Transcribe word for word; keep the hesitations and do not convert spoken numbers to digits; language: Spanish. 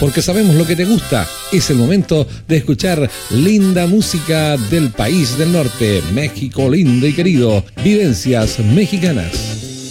porque sabemos lo que te gusta. Es el momento de escuchar linda música del país del norte, México lindo y querido, vivencias mexicanas.